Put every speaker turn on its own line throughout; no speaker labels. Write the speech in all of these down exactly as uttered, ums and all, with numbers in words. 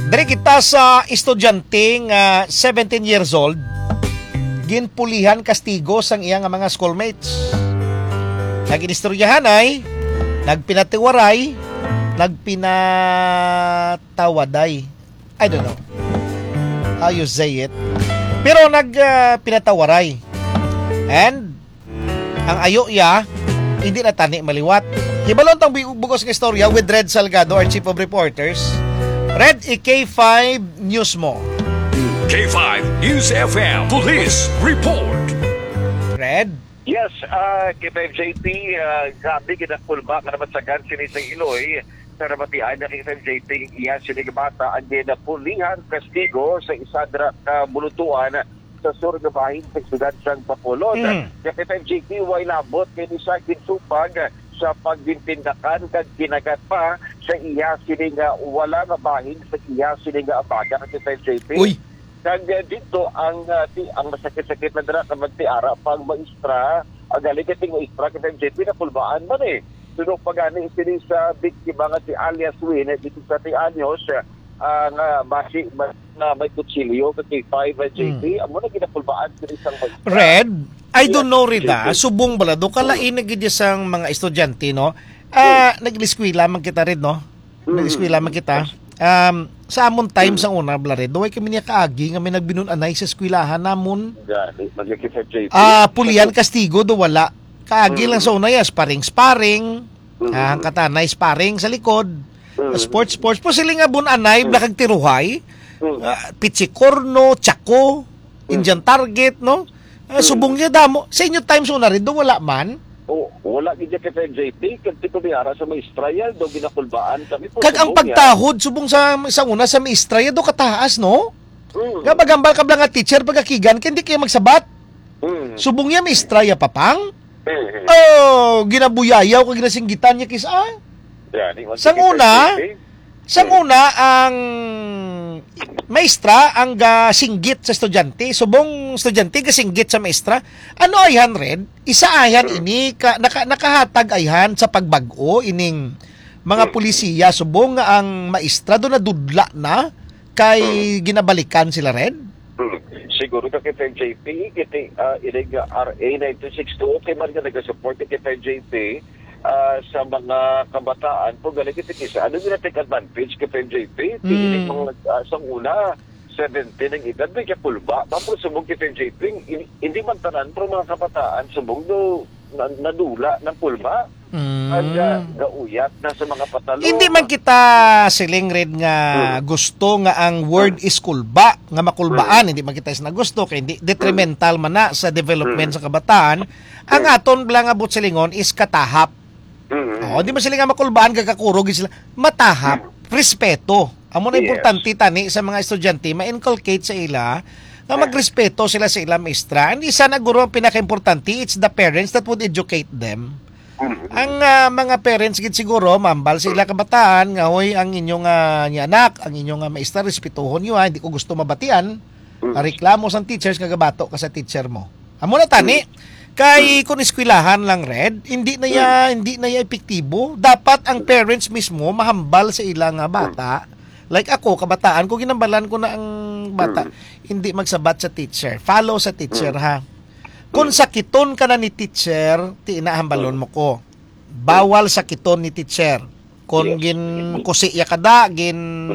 Dari kita sa estudyante nga seventeen years old, ginpulihan kastigo sang iyang mga schoolmates. Naginistoryahan ay, nagpinatiwaray, nagpinatawaday. I don't know how you say it. Pero nagpinatawaray. Uh, And, ang ayo ya, hindi na tani maliwat. Hibalon tang bugos ng istorya with Red Salgado, our Chief of Reporters. Red, K five News mo.
K five News F M Police Report.
Red?
Yes, uh, K five J P, uh, gabi kinapulba ka naman sa Gansin sa Iloy. Sa ramatian na K five J P, iyan sinigabata ang ginapulihan kastigo sa isa dra ka bulutuan sa sur nga bahin sa siyudad sang Bacolod. Mm. K five J P, way labot kay ni sa ginsupag sa pagbintindakan kag kinagat pa sa iya sini nga wala nga bahin sa iya sini nga abaga K five J P.
Uy.
Kag dito ang uh, ti, ang masakit-sakit na dira ka magtiara pag maistra ang galigating maistra K five J P na pulbaan man eh. Sunod pagani sini sa biktima nga si alias Win dito sa Tianyos ang uh, basi na may kutsilyo kay five J P. Hmm. Amo na ginapulbaan sini sang maistra.
Red, I don't know Rida, subong balado kalai na gid sang mga estudyante no. Ah, uh, nag-eskwela man kita red no. Nag-eskwela man kita. Um, sa amon time sa una blare, do ay kami niya kaagi nga may nagbinun-anay sa eskwelahan namon. Ah, uh, pulian kastigo do wala. Kaagi lang sa una ya, sparring-sparring. Ah, ang katanay sparring sa likod. Sports sports po sila nga bun-anay blakag tiruhay. Uh, Pichikorno, Chaco, Indian Target no. Uh, subong niya damo. Sa inyo time so na rin, do wala man?
Oh, wala gid K five J P, kag tiko biara sa maestraya, do ginakulbaan kami po.
Kag ang pagtahod, subong sa, sa una sa maestraya, do kataas, no? Mm. Gabagambal ka nga teacher, pagkakigan, hindi kayo magsabat. Mm. Subong niya maestraya papang? Mm. Oh, ginabuyayaw, kag ginasinggitan niya kis, ah? Yeah, sang una, sang una, ang maestra ang gasinggit sa estudyante, subong estudyante gasinggit sa maestra. Ano ayhan red? Isa ayhan ini ka, naka, nakahatag ayhan sa pagbag-o ining mga pulisiya subong nga ang maestra do na dudla na kay ginabalikan sila red.
Siguro ka kay K five J P kiti uh, inig R A nine two six two kay man nga nagasupport kay K five J P uh, sa mga kabataan po galing kiti kisa ano gina take advantage kay K five J P mm. mga uh, sa una seventeen ang edad may kapulba tapos sumong K five J P hindi man tanan pero mga kabataan sumong do na, nadula ng pulba mm. at uh, gauyat na sa mga patalo.
Hindi man kita siling red nga mm. gusto nga ang word is kulba nga makulbaan mm. hindi man kita is na gusto kay hindi detrimental man na sa development mm. sa kabataan. Ang aton blang abot silingon is katahap. Mm. Oh, di man sila nga makulbaan gagakurog sila matahap, mm. respeto. Amo na yes. Importante tani sa mga estudyante ma-inculcate sa ila nga magrespeto sila sa ilang maestra. Hindi sana guro ang pinaka-importante, it's the parents that would educate them. Mm-hmm. Ang uh, mga parents gid siguro mambal sa ilang kabataan nga hoy ang inyong uh, anak, ang inyong uh, maestra respetuhon niyo ha, hindi ko gusto mabatian. Mm-hmm. Reklamo sa teachers kagabato ka sa teacher mo. Amo na tani kay kung eskwelahan lang red, hindi na ya hindi na ya epektibo. Dapat ang parents mismo mahambal sa ilang uh, bata. Like ako, kabataan ko, ginambalan ko na ang bata, mm. hindi magsabat sa teacher. Follow sa teacher, mm. ha? Kung sakiton ka na ni teacher, ti inahambalon mo ko. Bawal sakiton ni teacher. Kung gin kusiya ka da, gin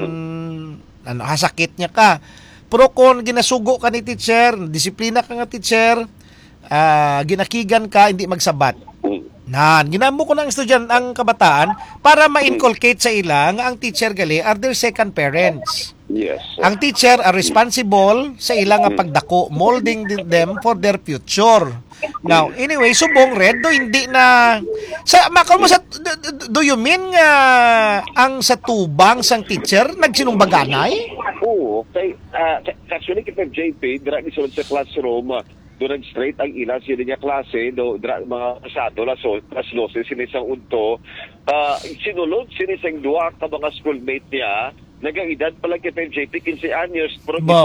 ano, hasakit niya ka. Pero kung ginasugo ka ni teacher, disiplina ka nga teacher, uh, ginakigan ka, hindi magsabat. Nan, ginamo ko ng estudyante ang kabataan para ma-inculcate sa ila nga ang teacher gali are their second parents.
Yes. Sir.
Ang teacher are responsible sa ilang nga pagdako, molding them for their future. Now, anyway, subong red do hindi na sa makal mo sa do, do you mean nga ang sa tubang sang teacher nagsinumbaganay?
Oo, okay. Uh, actually kita J P dira ni sa classroom durang straight ang ila sila niya klase do dra, mga pasado la so as loses sinisang unto uh, sinulod sinisang duwa ka mga schoolmate niya nag-edad pala kay J P fifteen anyos pero